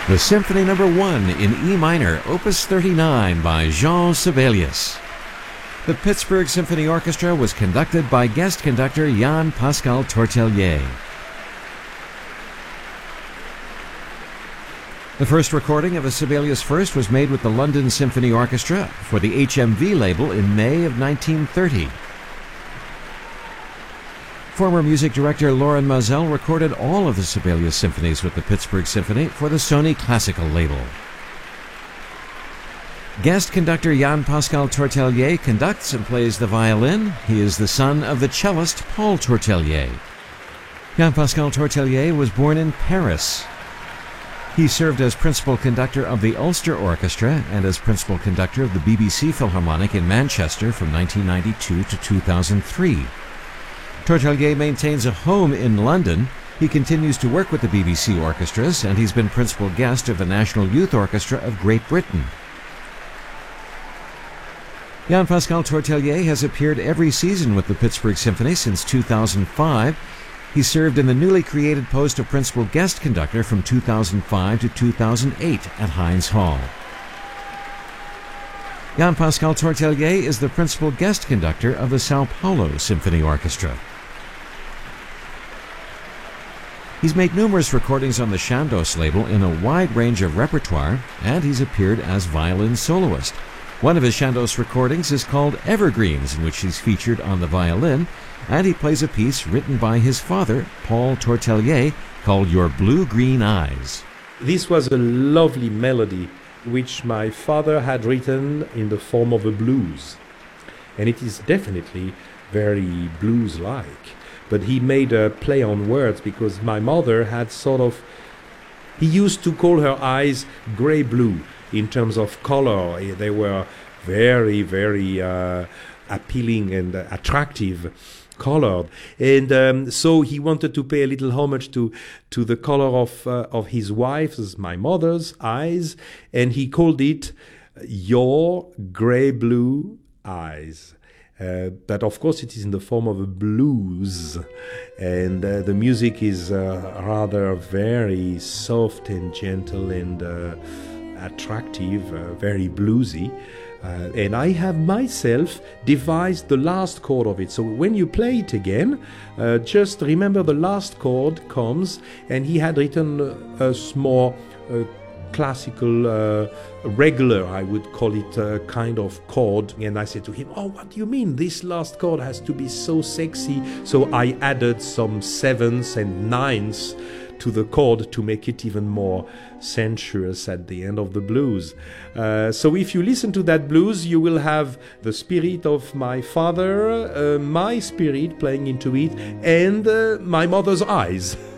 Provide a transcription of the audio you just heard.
The Symphony No. 1 in E minor, Opus 39 by Jean Sibelius. The Pittsburgh Symphony Orchestra was conducted by guest conductor Jan-Pascal Tortelier. The first recording of a Sibelius First was made with the London Symphony Orchestra for the HMV label in May of 1930. Former music director Loren Maazel recorded all of the Sibelius symphonies with the Pittsburgh Symphony for the Sony Classical label. Guest conductor Jan-Pascal Tortelier conducts and plays the violin. He is the son of the cellist Paul Tortelier. Jan-Pascal Tortelier was born in Paris. He served as principal conductor of the Ulster Orchestra and as principal conductor of the BBC Philharmonic in Manchester from 1992 to 2003. Tortelier maintains a home in London. He continues to work with the BBC orchestras, and he's been principal guest of the National Youth Orchestra of Great Britain. Jan-Pascal Tortelier has appeared every season with the Pittsburgh Symphony since 2005. He served in the newly created post of principal guest conductor from 2005 to 2008 at Heinz Hall. Jan-Pascal Tortelier is the principal guest conductor of the Sao Paulo Symphony Orchestra. He's made numerous recordings on the Chandos label in a wide range of repertoire, and he's appeared as violin soloist. One of his Chandos recordings is called Evergreens, in which he's featured on the violin, and he plays a piece written by his father, Paul Tortelier, called Your Blue-Green Eyes. This was a lovely melody which my father had written in the form of a blues. And it is definitely very blues-like. But he made a play on words because my mother had he used to call her eyes grey-blue in terms of color. They were very, very appealing and attractive colored. And so he wanted to pay a little homage to the color of his wife's, my mother's, eyes, and he called it Your Grey-Blue Eyes. But of course it is in the form of a blues, and the music is rather very soft and gentle and attractive, very bluesy. And I have myself devised the last chord of it. So when you play it again, just remember the last chord comes, and he had written a small classical, regular, I would call it, kind of chord. And I said to him, "Oh, what do you mean? This last chord has to be so sexy." So I added some sevenths and ninths to the chord to make it even more sensuous at the end of the blues. So if you listen to that blues, you will have the spirit of my father, my spirit playing into it, and my mother's eyes.